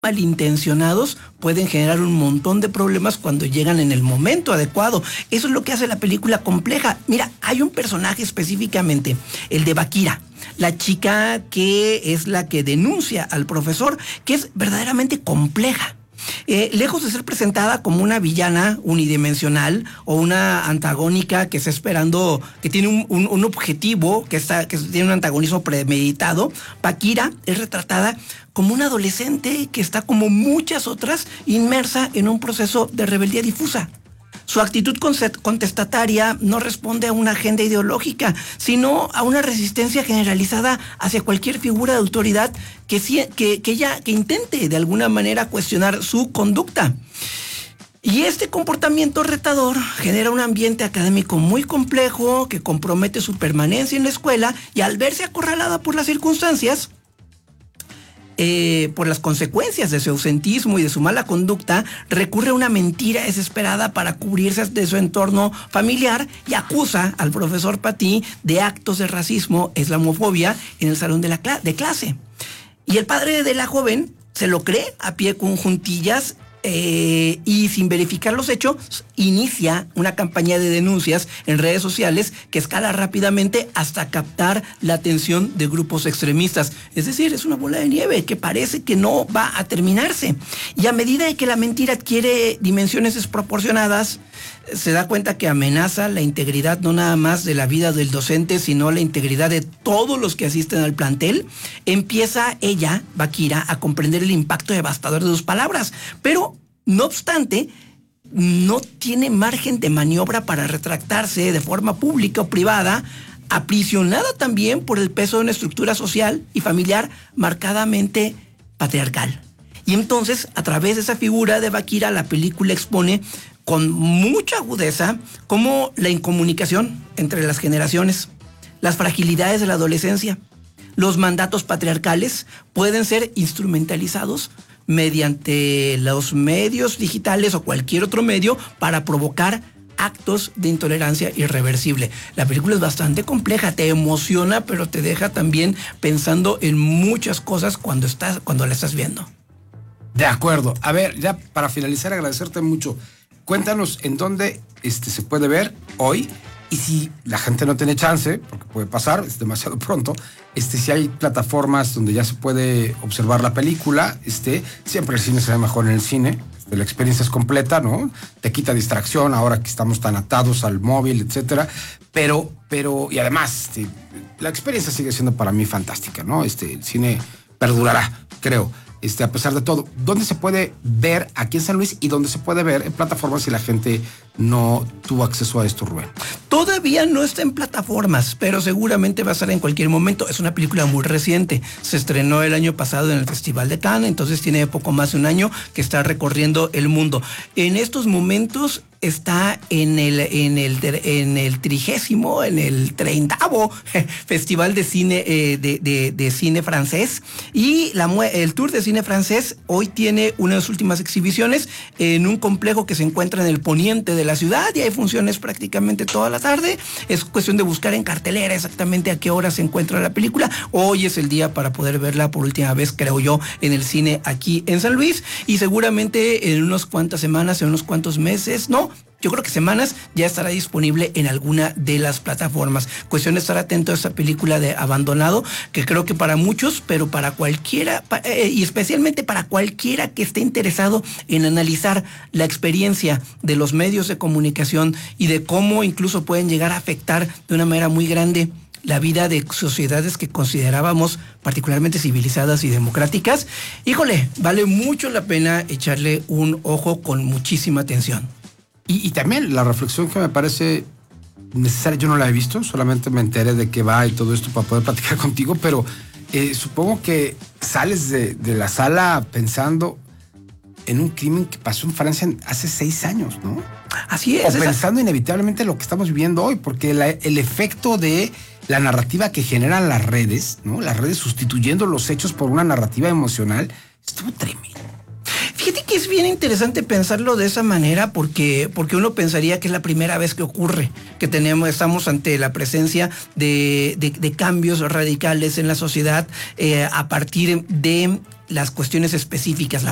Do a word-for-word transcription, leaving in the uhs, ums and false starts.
malintencionados pueden generar un montón de problemas cuando llegan en el momento adecuado. Eso es lo que hace la película compleja. Mira, hay un personaje específicamente, el de Bakira, la chica que es la que denuncia al profesor, que es verdaderamente compleja. Eh, lejos de ser presentada como una villana unidimensional o una antagónica que está esperando, que tiene un, un, un objetivo, que, está, que tiene un antagonismo premeditado, Bakira es retratada como una adolescente que está, como muchas otras, inmersa en un proceso de rebeldía difusa. Su actitud contestataria no responde a una agenda ideológica, sino a una resistencia generalizada hacia cualquier figura de autoridad que, que, que ella que intente de alguna manera cuestionar su conducta. Y este comportamiento retador genera un ambiente académico muy complejo que compromete su permanencia en la escuela, y al verse acorralada por las circunstancias, Eh, por las consecuencias de su ausentismo y de su mala conducta, recurre a una mentira desesperada para cubrirse de su entorno familiar y acusa al profesor Paty de actos de racismo e islamofobia en el salón de, la cl- de clase. Y el padre de la joven se lo cree a pie con juntillas eh, y, sin verificar los hechos, inicia una campaña de denuncias en redes sociales que escala rápidamente hasta captar la atención de grupos extremistas. Es decir, es una bola de nieve que parece que no va a terminarse. Y a medida de que la mentira adquiere dimensiones desproporcionadas, se da cuenta que amenaza la integridad no nada más de la vida del docente, sino la integridad de todos los que asisten al plantel. Empieza ella, Bakira, a comprender el impacto devastador de sus palabras, pero no obstante, no tiene margen de maniobra para retractarse de forma pública o privada, aprisionada también por el peso de una estructura social y familiar marcadamente patriarcal. Y entonces, a través de esa figura de Bakira, la película expone con mucha agudeza cómo la incomunicación entre las generaciones, las fragilidades de la adolescencia, los mandatos patriarcales pueden ser instrumentalizados mediante los medios digitales o cualquier otro medio para provocar actos de intolerancia irreversible. La película es bastante compleja, te emociona, pero te deja también pensando en muchas cosas cuando estás, cuando la estás viendo. De acuerdo. A ver, ya para finalizar, agradecerte mucho. Cuéntanos en dónde este, se puede ver hoy, y si la gente no tiene chance, porque puede pasar, es demasiado pronto, este, si hay plataformas donde ya se puede observar la película. Este, siempre el cine se ve mejor en el cine, este, la experiencia es completa, ¿no? Te quita distracción ahora que estamos tan atados al móvil, etcétera, pero, pero, y además, este, la experiencia sigue siendo para mí fantástica, ¿no? Este, el cine perdurará, creo. Este, a pesar de todo, ¿dónde se puede ver aquí en San Luis y dónde se puede ver en plataformas si la gente no tuvo acceso a esto, Rubén? Todavía no está en plataformas, pero seguramente va a estar en cualquier momento. Es una película muy reciente. Se estrenó el año pasado en el Festival de Cannes, entonces tiene poco más de un año que está recorriendo el mundo. En estos momentos está en el, en el, en el trigésimo, en el treintavo Festival de Cine, eh, de, de, de Cine Francés. Y la, el Tour de Cine Francés hoy tiene una de sus últimas exhibiciones en un complejo que se encuentra en el poniente de la ciudad, y hay funciones prácticamente toda la tarde. Es cuestión de buscar en cartelera exactamente a qué hora se encuentra la película. Hoy es el día para poder verla por última vez, creo yo, en el cine aquí en San Luis, y seguramente en unas cuantas semanas, en unos cuantos meses, no, yo creo que semanas, ya estará disponible en alguna de las plataformas. Cuestión de estar atento a esta película de Abandonado, que creo que para muchos, pero para cualquiera, eh, y especialmente para cualquiera que esté interesado en analizar la experiencia de los medios de comunicación y de cómo incluso pueden llegar a afectar de una manera muy grande la vida de sociedades que considerábamos particularmente civilizadas y democráticas. Híjole, vale mucho la pena echarle un ojo con muchísima atención. Y, y también la reflexión que me parece necesaria, yo no la he visto, solamente me enteré de qué va y todo esto para poder platicar contigo, pero eh, supongo que sales de, de la sala pensando en un crimen que pasó en Francia hace seis años, ¿no? Así es. O pensando esa... inevitablemente lo que estamos viviendo hoy, porque la, el efecto de la narrativa que generan las redes, ¿no? Las redes sustituyendo los hechos por una narrativa emocional, estuvo tremendo. Fíjate que es bien interesante pensarlo de esa manera, porque, porque uno pensaría que es la primera vez que ocurre, que tenemos, estamos ante la presencia de, de, de cambios radicales en la sociedad eh, a partir de las cuestiones específicas, la